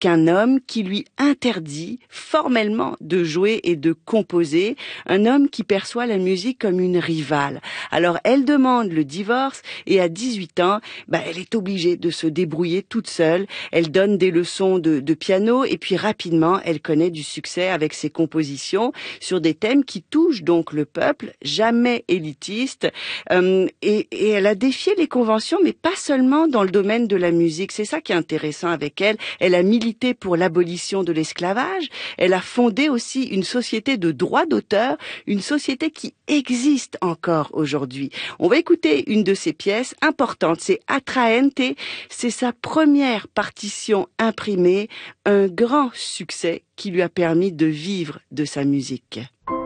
qu'un homme qui lui interdit formellement de jouer et de composer, un homme qui perçoit la musique comme une rivale. Alors elle demande le divorce et à 18 ans, elle est obligée de se débrouiller toute seule. Elle donne des leçons de piano et puis rapidement elle connaît du succès avec ses compositions sur des thèmes qui touchent donc le peuple, jamais élitiste. Et elle a défié les conventions, mais pas seulement dans le domaine de la musique. C'est ça qui est intéressant avec elle. Elle a milité pour l'abolition de l'esclavage. Elle a fondé aussi une société de droit d'auteur, une société qui existe encore aujourd'hui. On va écouter une de ses pièces importantes, c'est Atraente. C'est sa première partition imprimée, un grand succès qui lui a permis de vivre de sa musique.